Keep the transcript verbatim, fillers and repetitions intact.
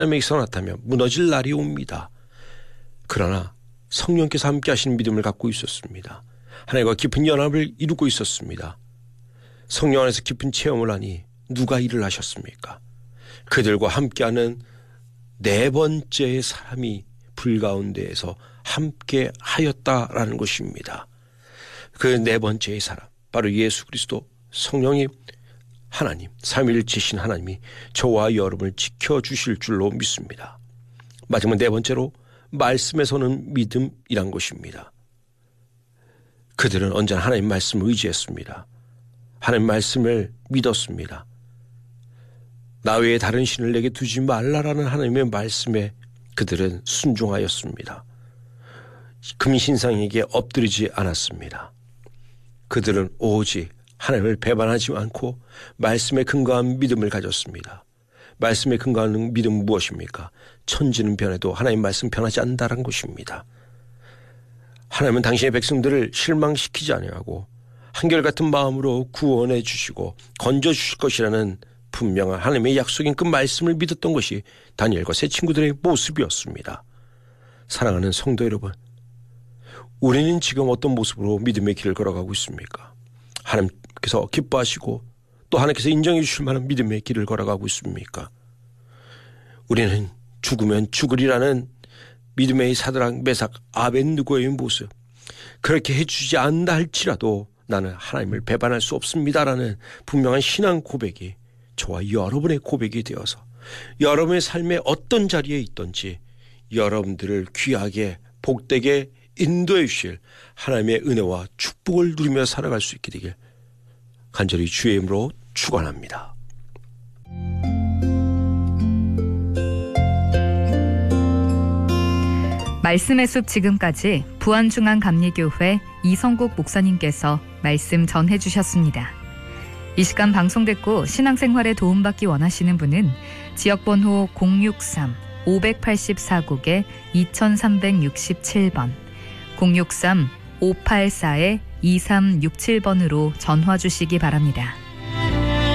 하나님에게서 나타나며 무너질 날이 옵니다. 그러나 성령께서 함께 하시는 믿음을 갖고 있었습니다. 하나님과 깊은 연합을 이루고 있었습니다. 성령 안에서 깊은 체험을 하니 누가 일을 하셨습니까? 그들과 함께하는 네 번째의 사람이 불 가운데에서 함께 하였다라는 것입니다. 그 네 번째의 사람, 바로 예수 그리스도 성령님, 하나님, 삼위일체신 하나님이 저와 여러분을 지켜주실 줄로 믿습니다. 마지막 네 번째로 말씀에서는 믿음이란 것입니다. 그들은 언제나 하나님 말씀을 의지했습니다. 하나님 말씀을 믿었습니다. 나 외에 다른 신을 내게 두지 말라라는 하나님의 말씀에 그들은 순종하였습니다. 금신상에게 엎드리지 않았습니다. 그들은 오직 하나님을 배반하지 않고 말씀에 근거한 믿음을 가졌습니다. 말씀에 근거하는 믿음은 무엇입니까? 천지는 변해도 하나님 말씀 변하지 않는다는 것입니다. 하나님은 당신의 백성들을 실망시키지 아니하고 한결같은 마음으로 구원해 주시고 건져 주실 것이라는 분명한 하나님의 약속인 그 말씀을 믿었던 것이 다니엘과 세 친구들의 모습이었습니다. 사랑하는 성도 여러분, 우리는 지금 어떤 모습으로 믿음의 길을 걸어가고 있습니까? 하나님께서 기뻐하시고 또 하나님께서 인정해 주실 만한 믿음의 길을 걸어가고 있습니까? 우리는 죽으면 죽으리라는 믿음의 사드락, 메삭, 아벤느고의 모습, 그렇게 해주지 않는다 할지라도 나는 하나님을 배반할 수 없습니다라는 분명한 신앙 고백이 저와 여러분의 고백이 되어서 여러분의 삶의 어떤 자리에 있든지 여러분들을 귀하게 복되게 인도해 주실 하나님의 은혜와 축복을 누리며 살아갈 수 있게 되길 간절히 주의 이름으로 축원합니다. 말씀의 숲 지금까지 부안중앙감리교회 이성국 목사님께서 말씀 전해 주셨습니다. 이 시간 방송됐고 신앙생활에 도움받기 원하시는 분은 지역번호 공육삼 오팔사 국에 이삼육칠 번 공육삼 오팔사 이삼육칠 번으로 전화 주시기 바랍니다.